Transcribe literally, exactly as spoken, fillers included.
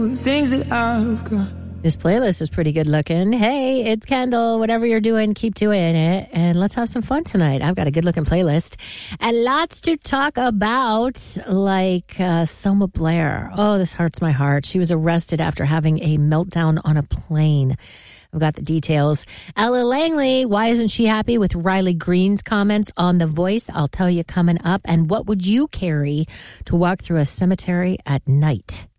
Things that I've got. This playlist is pretty good looking. Hey, it's Kendall. Whatever you're doing, keep doing it. And let's have some fun tonight. I've got a good looking playlist. And lots to talk about, like uh, Selma Blair. Oh, this hurts my heart. She was arrested after having a meltdown on a plane. I've got the details. Ella Langley, why isn't she happy with Riley Green's comments on The Voice? I'll tell you coming up. And what would you carry to walk through a cemetery at night?